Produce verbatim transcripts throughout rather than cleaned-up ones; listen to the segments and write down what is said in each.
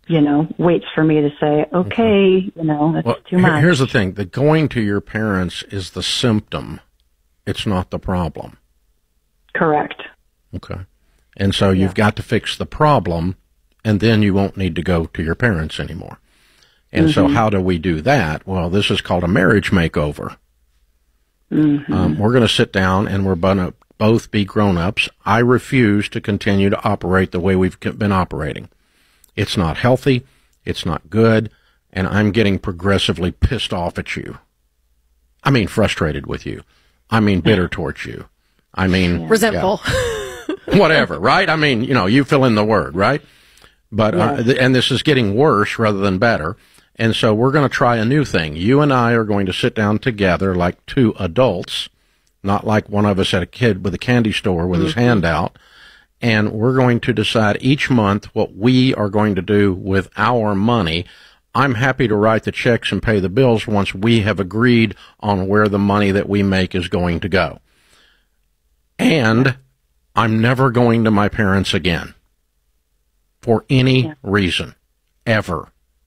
you know, waits for me to say, okay, you know, it's well, too much. Here's the thing. The going to your parents is the symptom. It's not the problem. Correct. Okay. And so you've yeah. got to fix the problem, and then you won't need to go to your parents anymore. And mm-hmm. so how do we do that? Well, this is called a marriage makeover. Mm-hmm. Um, we're going to sit down, and we're going to both be grown-ups. I refuse to continue to operate the way we've been operating. It's not healthy. It's not good. And I'm getting progressively pissed off at you. I mean, frustrated with you. I mean, bitter towards you. I mean, yeah. resentful. Yeah. Whatever, right? I mean, you know, you fill in the word, right? But, yeah. uh, th- and this is getting worse rather than better. And so we're going to try a new thing. You and I are going to sit down together like two adults, not like one of us at a kid with a candy store with mm-hmm. his hand out. And we're going to decide each month what we are going to do with our money. I'm happy to write the checks and pay the bills once we have agreed on where the money that we make is going to go. And I'm never going to my parents again for any yeah. reason, ever.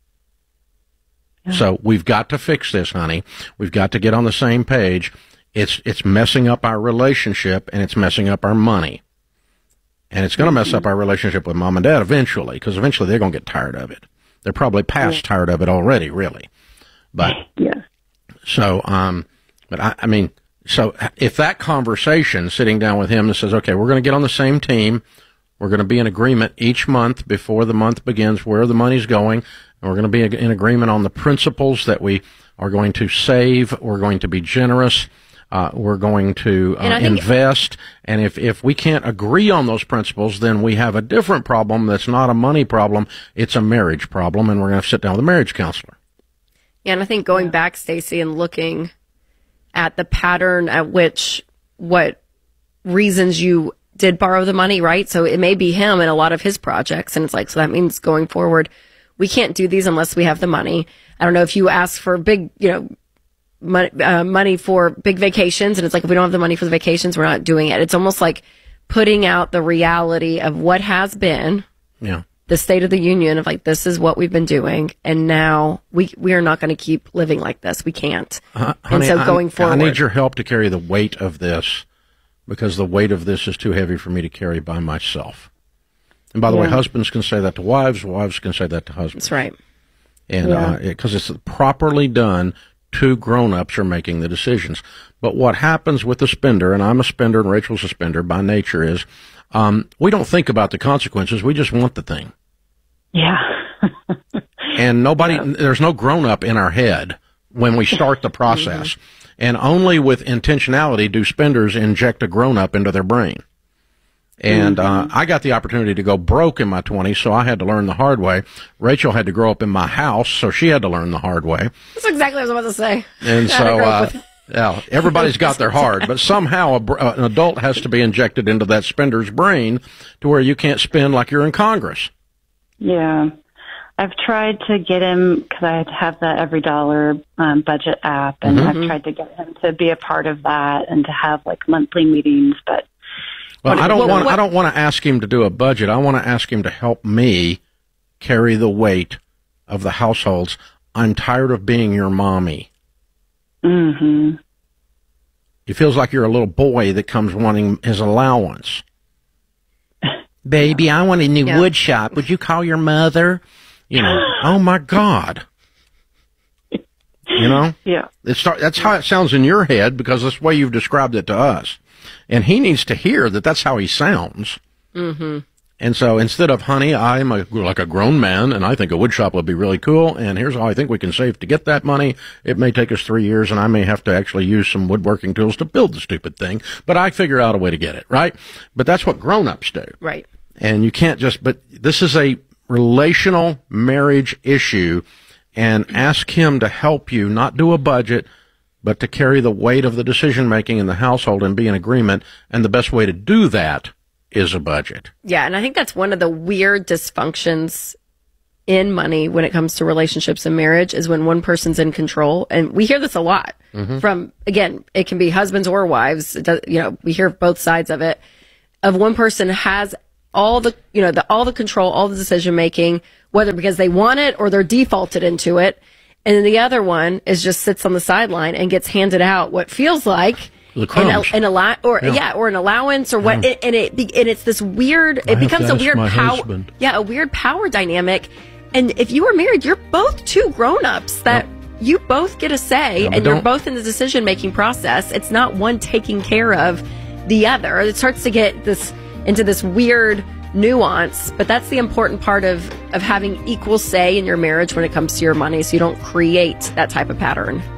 Yeah. So we've got to fix this, honey. We've got to get on the same page. It's it's messing up our relationship, and it's messing up our money. And it's going to mess up our relationship with mom and dad eventually, because eventually they're going to get tired of it. They're probably past yeah. tired of it already, really. But yeah. So, um, but I, I mean, so if that conversation, sitting down with him and says, okay, we're going to get on the same team, we're going to be in agreement each month before the month begins where the money's going, and we're going to be in agreement on the principles that we are going to save, we're going to be generous. Uh, we're going to uh, invest, and if, if we can't agree on those principles, then we have a different problem that's not a money problem, it's a marriage problem, and we're going to sit down with a marriage counselor. Yeah, and I think going back, Stacey, and looking at the pattern at which, what reasons you did borrow the money, right? So it may be him in a lot of his projects, and it's like, so that means going forward, we can't do these unless we have the money. I don't know if you ask for a big, you know, Money, uh, money for big vacations, and it's like, if we don't have the money for the vacations, we're not doing it. It's almost like putting out the reality of what has been, yeah, the State of the Union of like, this is what we've been doing, and now we we are not going to keep living like this. We can't. Uh, and honey, so going I, forward, I need your help to carry the weight of this, because the weight of this is too heavy for me to carry by myself. And by the yeah. way, husbands can say that to wives, wives can say that to husbands. That's right. And because yeah. uh, it, it's properly done. Two grown-ups are making the decisions. But what happens with the spender, and I'm a spender and Rachel's a spender by nature, is um, we don't think about the consequences. We just want the thing. Yeah. And nobody, yeah. there's no grown-up in our head when we start the process. Mm-hmm. And only with intentionality do spenders inject a grown-up into their brain. And uh, I got the opportunity to go broke in my twenties, so I had to learn the hard way. Rachel had to grow up in my house, so she had to learn the hard way. That's exactly what I was about to say. And so, uh, yeah, everybody's got their hard, but somehow a, uh, an adult has to be injected into that spender's brain to where you can't spend like you're in Congress. Yeah. I've tried to get him, because I have the Every Dollar um, budget app, and mm-hmm. I've tried to get him to be a part of that and to have like monthly meetings, but Well, what, I don't what, want. what, I don't want to ask him to do a budget. I want to ask him to help me carry the weight of the households. I'm tired of being your mommy. Mm-hmm. It feels like you're a little boy that comes wanting his allowance. Baby, I want a new yeah. wood shop. Would you call your mother? You know. Oh my God. You know. Yeah. It start, that's how it sounds in your head, because that's the way you've described it to us. And he needs to hear that that's how he sounds. Mm-hmm. And so instead of, honey, I'm a, like a grown man, and I think a wood shop would be really cool, and here's how I think we can save to get that money. It may take us three years, and I may have to actually use some woodworking tools to build the stupid thing, but I figure out a way to get it, right? But that's what grown-ups do. Right. And you can't just, but this is a relational marriage issue, and ask him to help you not do a budget, but to carry the weight of the decision-making in the household and be in agreement. And the best way to do that is a budget. Yeah, and I think that's one of the weird dysfunctions in money when it comes to relationships and marriage, is when one person's in control. And we hear this a lot mm-hmm. from, again, it can be husbands or wives. It does, you know, we hear both sides of it. Of one person has all the, you know, the, all the control, all the decision making, whether because they want it or they're defaulted into it. And then the other one is just sits on the sideline and gets handed out what feels like the crumbs. an, an allow or yeah. yeah, or an allowance or what, yeah. and it and it's this weird. It I becomes a weird power. Husband. Yeah, a weird power dynamic. And if you were married, you're both two grown-ups that yep. you both get a say, no, and you're don't. both in the decision-making process. It's not one taking care of the other. It starts to get this into this weird nuance, but that's the important part of, of having equal say in your marriage when it comes to your money, so you don't create that type of pattern.